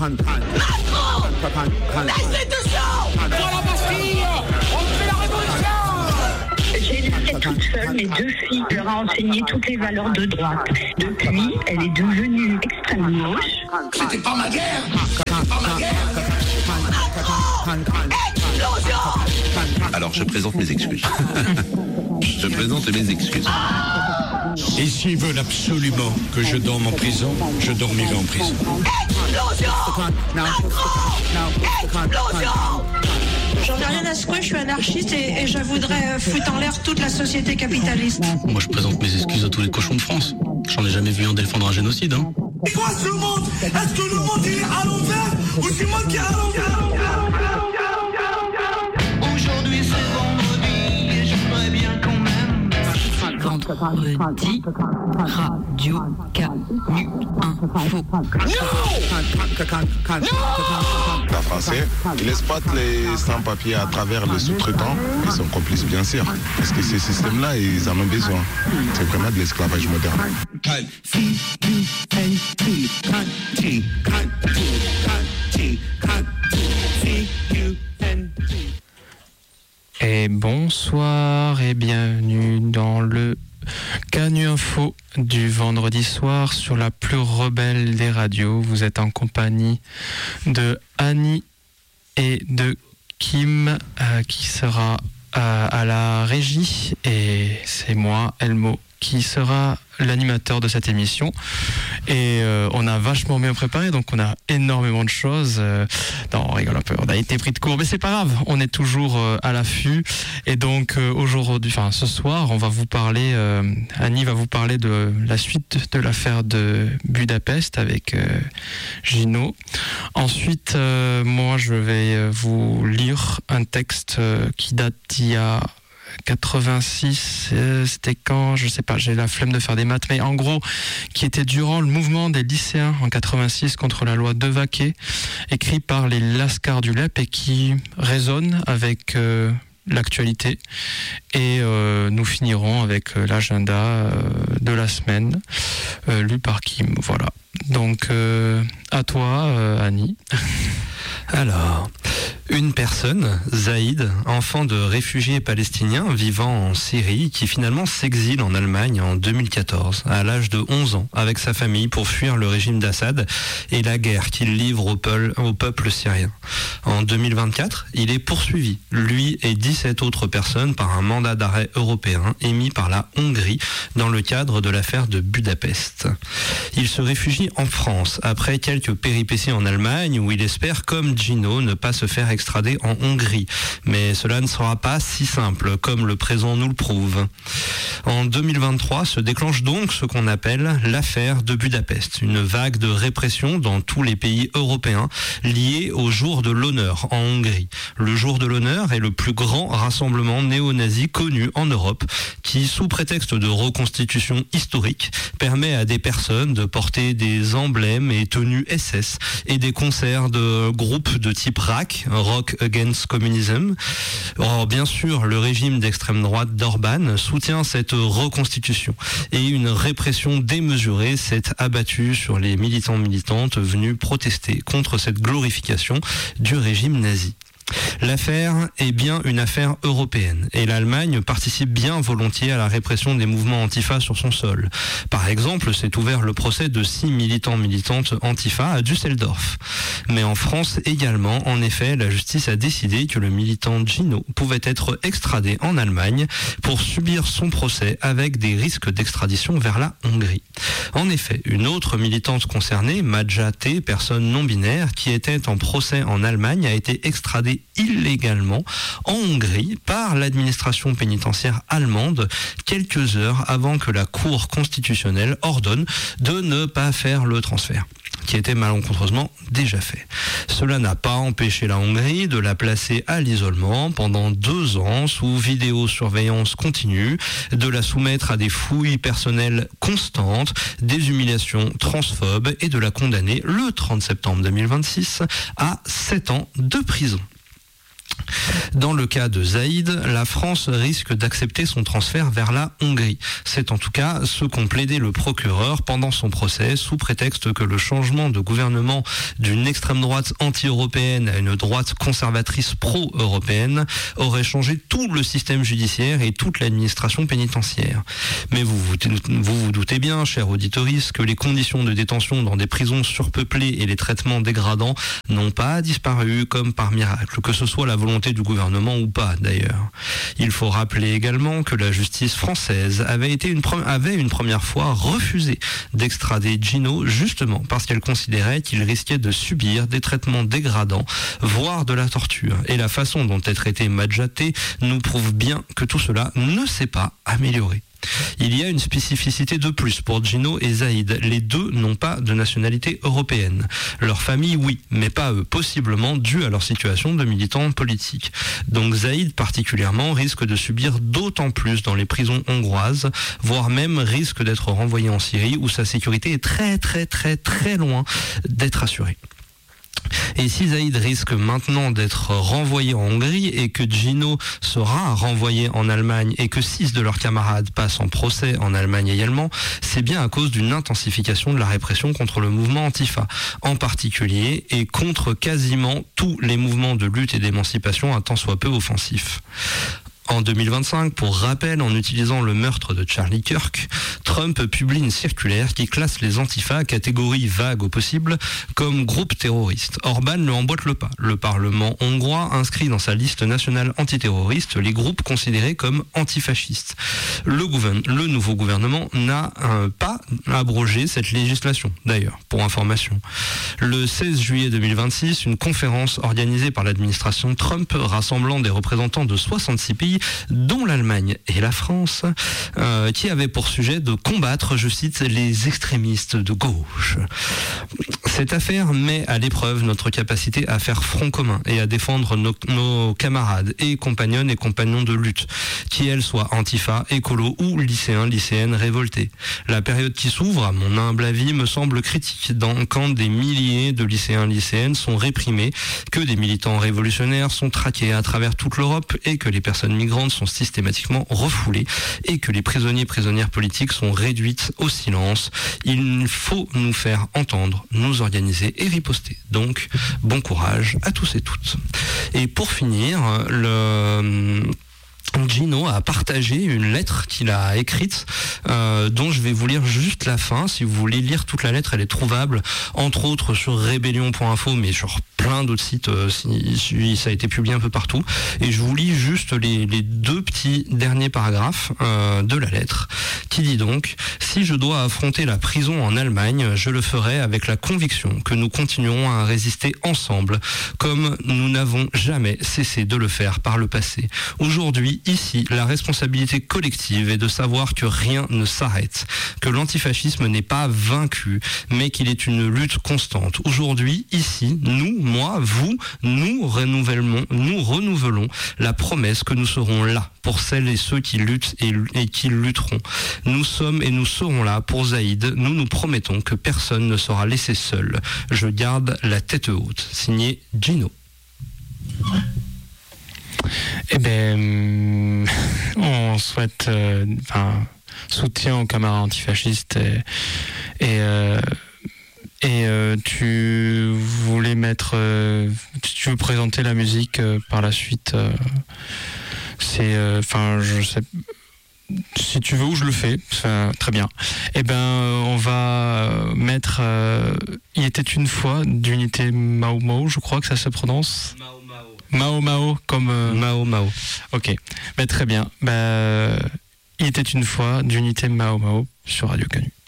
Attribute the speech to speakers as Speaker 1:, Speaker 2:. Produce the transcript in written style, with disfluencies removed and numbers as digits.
Speaker 1: Dans la Bastille, on fait la révolution.
Speaker 2: J'ai éduqué toute seule mes deux filles, leur a enseigné toutes les valeurs de droite. Depuis, elle est devenue extrême gauche.
Speaker 1: C'était pas ma guerre. C'était pas ma guerre. Explosion.
Speaker 3: Alors je présente mes excuses. Je présente mes excuses.
Speaker 4: Et s'ils veulent absolument que je dorme en prison, je dormirai en prison.
Speaker 1: Explosion. Explosion.
Speaker 5: J'en ai rien à secouer, je suis anarchiste et je voudrais foutre en l'air toute la société capitaliste.
Speaker 6: Moi je présente mes excuses à tous les cochons de France. J'en ai jamais vu un défendre un génocide, hein.
Speaker 1: Quoi ce monde? Est-ce que le monde il est à l'envers ou c'est moi qui est à l'envers?
Speaker 7: Aujourd'hui c'est vendredi et j'aimerais bien quand même.
Speaker 8: Vendredi, Radio Canu Info.
Speaker 9: La Français, ils exploitent les sans-papiers à travers les sous-traitants. Ils sont complices, bien sûr. Parce que ces systèmes-là, ils en ont besoin. C'est vraiment de l'esclavage moderne.
Speaker 10: Et bonsoir et bienvenue dans le Canu Info du vendredi soir sur la plus rebelle des radios. Vous êtes en compagnie de Annie et de Kim qui sera à la régie, et c'est moi, Elmo, qui sera l'animateur de cette émission. Et on a vachement bien préparé, donc on a énormément de choses. Non, on rigole un peu, on a été pris de court, mais c'est pas grave, on est toujours à l'affût. Et donc aujourd'hui, enfin ce soir, on va vous parler, Annie va vous parler de la suite de l'affaire de Budapest avec Gino. Ensuite, moi je vais vous lire un texte qui date d'il y a 86, c'était quand, je sais pas, j'ai la flemme de faire des maths, mais en gros, qui était durant le mouvement des lycéens en 86 contre la loi Devaquet, écrit par les Lascar du Lep et qui résonne avec l'actualité. Et nous finirons avec l'agenda de la semaine, lu par Kim. Voilà. Donc, à toi, Annie.
Speaker 11: Alors, une personne, Zaïd, enfant de réfugiés palestiniens vivant en Syrie, qui finalement s'exile en Allemagne en 2014, à l'âge de 11 ans, avec sa famille pour fuir le régime d'Assad et la guerre qu'il livre au peuple syrien. En 2024, il est poursuivi, lui et 17 autres personnes, par un mandat d'arrêt européen émis par la Hongrie dans le cadre de l'affaire de Budapest. Il se réfugie en France, après quelques péripéties en Allemagne, où il espère, comme Gino, ne pas se faire extrader en Hongrie. Mais cela ne sera pas si simple, comme le présent nous le prouve. En 2023 se déclenche donc ce qu'on appelle l'affaire de Budapest, une vague de répression dans tous les pays européens liée au jour de l'honneur en Hongrie. Le jour de l'honneur est le plus grand rassemblement néo-nazi connu en Europe, qui, sous prétexte de reconstitution historique, permet à des personnes de porter des emblèmes et tenues SS et des concerts de groupes de type RAC, Rock Against Communism. Or, bien sûr, le régime d'extrême droite d'Orban soutient cette reconstitution et une répression démesurée s'est abattue sur les militants-militantes venus protester contre cette glorification du régime nazi. L'affaire est bien une affaire européenne et l'Allemagne participe bien volontiers à la répression des mouvements antifa sur son sol. Par exemple, s'est ouvert le procès de 6 militants-militantes antifa à Düsseldorf. Mais en France également, en effet, la justice a décidé que le militant Gino pouvait être extradé en Allemagne pour subir son procès avec des risques d'extradition vers la Hongrie. En effet, une autre militante concernée, Madja T, personne non binaire, qui était en procès en Allemagne, a été extradée illégalement en Hongrie par l'administration pénitentiaire allemande quelques heures avant que la Cour constitutionnelle ordonne de ne pas faire le transfert, qui était malencontreusement déjà fait. Cela n'a pas empêché la Hongrie de la placer à l'isolement pendant 2 ans sous vidéosurveillance continue, de la soumettre à des fouilles personnelles constantes, des humiliations transphobes et de la condamner le 30 septembre 2026 à 7 ans de prison. Dans le cas de Zaïd, la France risque d'accepter son transfert vers la Hongrie. C'est en tout cas ce qu'ont plaidé le procureur pendant son procès, sous prétexte que le changement de gouvernement d'une extrême droite anti-européenne à une droite conservatrice pro-européenne aurait changé tout le système judiciaire et toute l'administration pénitentiaire. Mais vous vous doutez bien, chers auditoristes, que les conditions de détention dans des prisons surpeuplées et les traitements dégradants n'ont pas disparu comme par miracle, que ce soit la volonté du gouvernement ou pas d'ailleurs. Il faut rappeler également que la justice française avait une première fois refusé d'extrader Gino justement parce qu'elle considérait qu'il risquait de subir des traitements dégradants, voire de la torture. Et la façon dont est traité Madjatté nous prouve bien que tout cela ne s'est pas amélioré. Il y a une spécificité de plus pour Gino et Zaïd. Les deux n'ont pas de nationalité européenne. Leur famille, oui, mais pas eux, possiblement dû à leur situation de militants politiques. Donc Zaïd particulièrement risque de subir d'autant plus dans les prisons hongroises, voire même risque d'être renvoyé en Syrie où sa sécurité est très très très très loin d'être assurée. Et si Zaïd risque maintenant d'être renvoyé en Hongrie et que Gino sera renvoyé en Allemagne et que 6 de leurs camarades passent en procès en Allemagne également, c'est bien à cause d'une intensification de la répression contre le mouvement Antifa, en particulier, et contre quasiment tous les mouvements de lutte et d'émancipation un tant soit peu offensifs. En 2025, pour rappel, en utilisant le meurtre de Charlie Kirk, Trump publie une circulaire qui classe les Antifa, catégorie vague au possible, comme groupe terroriste. Orban ne emboîte le pas. Le Parlement hongrois inscrit dans sa liste nationale antiterroriste les groupes considérés comme antifascistes. Le nouveau gouvernement n'a pas abrogé cette législation, d'ailleurs, pour information. Le 16 juillet 2026, une conférence organisée par l'administration Trump, rassemblant des représentants de 66 pays, dont l'Allemagne et la France, qui avait pour sujet de combattre, je cite, les extrémistes de gauche. Cette affaire met à l'épreuve notre capacité à faire front commun et à défendre nos camarades et compagnonnes et compagnons de lutte, qui elles soient antifa, écolo ou lycéens, lycéennes révoltés. La période qui s'ouvre, à mon humble avis, me semble critique quand des milliers de lycéens, lycéennes sont réprimés, que des militants révolutionnaires sont traqués à travers toute l'Europe et que les personnes migrantes sont systématiquement refoulées et que les prisonnières politiques sont réduites au silence. Il faut nous faire entendre, nous organiser et riposter. Donc, bon courage à tous et toutes. Et pour finir, Gino a partagé une lettre qu'il a écrite, dont je vais vous lire juste la fin. Si vous voulez lire toute la lettre, elle est trouvable entre autres sur rébellion.info, mais sur plein d'autres sites, ça a été publié un peu partout. Et je vous lis juste les deux petits derniers paragraphes de la lettre, qui dit donc: si je dois affronter la prison en Allemagne, je le ferai avec la conviction que nous continuerons à résister ensemble, comme nous n'avons jamais cessé de le faire par le passé. Aujourd'hui, ici, la responsabilité collective est de savoir que rien ne s'arrête, que l'antifascisme n'est pas vaincu, mais qu'il est une lutte constante. Aujourd'hui, ici, nous, moi, vous, nous renouvelons la promesse que nous serons là pour celles et ceux qui luttent et qui lutteront. Nous sommes et nous serons là pour Zaïd. Nous nous promettons que personne ne sera laissé seul. Je garde la tête haute. Signé Gino.
Speaker 10: Eh bien, on souhaite soutien aux camarades antifascistes et tu voulais tu veux présenter la musique par la suite. Je sais. Si tu veux, je le fais. Très bien. Eh ben, on va mettre Il était une fois d'unité Mao Mao, je crois que ça se prononce. Mao Mao, comme
Speaker 11: Mao Mao.
Speaker 10: Ok. Ben, très bien. Il était une fois d'unité Mao Mao sur Radio Canu.